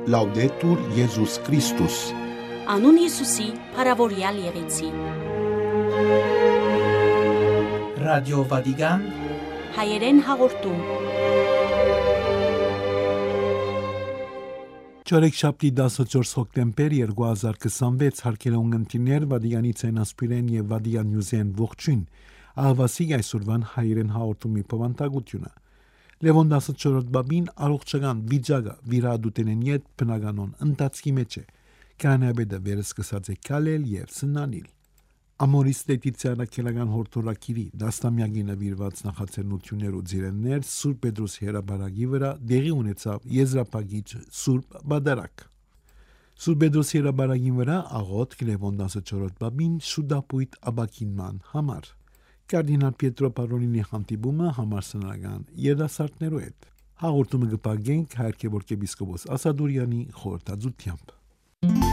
Laudetur Jesus Christus. Անուն Հիսուսի, փառավորյալ եղեցի։ Ռադիո Վատիկան Հայերեն հաղորդում։ Չորեքշաբթի 14 հոկտեմբեր 2026 հարկերուն ընկերներ Վատիկանի ցենասպիրեն եւ Վատիկան նյուզեն ողջույն ահվասի այսօրվան հայերեն հաղորդումի բովանդակությունը Լևոն 14 բաբին առողջական վիճակը վիրահատութենեն յետ բնականon ընթացքի մեջ է կանաբեդը վերսկսած է կալել եւ սնանիլ Ամորիս Լետիցիա քելական հորթորակիրի դաստամյակի նվիրված նախաձեռնություններ ու ձիրեններ Սուրբ Պետրոս հերաբարագի վրա դեղի ունեցավ եզրափակիչ Սուրբ Բադարակ Սուրբ Պետրոս հերաբարագի վրա աղոտ Լևոն 14 բաբին շուտապույտ աբակինման համար Կարդինալ Պիետրո Պարոլինի հանդիպումը համարսանական երդասարտներու հետ հաղորդումը կպագենք հայրքեվորկեպիսկոպոս Ասադուրյանի խորհրդածությամբ